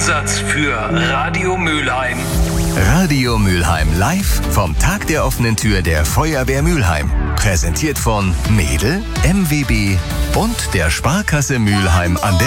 Einsatz für Radio Mülheim. Radio Mülheim live vom Tag der offenen Tür der Feuerwehr Mülheim. Präsentiert von Mädel, MWB und der Sparkasse Mülheim an der